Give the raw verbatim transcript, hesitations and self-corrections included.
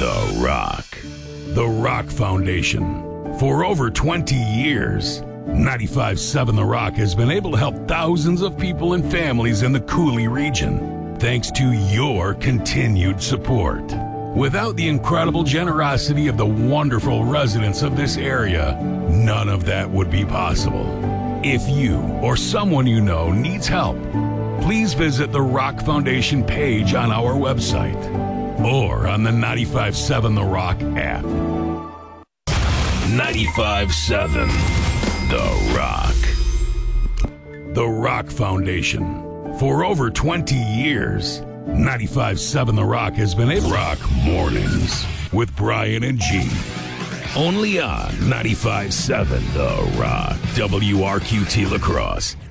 The Rock. The Rock Foundation. For over twenty years, ninety-five point seven The Rock has been able to help thousands of people and families in the Cooley region, thanks to your continued support. Without the incredible generosity of the wonderful residents of this area, none of that would be possible. If you or someone you know needs help, please visit the Rock Foundation page on our website or on the ninety-five point seven The Rock app. ninety-five point seven The Rock. The Rock Foundation. For over twenty years, ninety-five point seven The Rock has been a Rock Mornings with Brian and Gene. Only on ninety-five point seven The Rock. W R Q T La Crosse.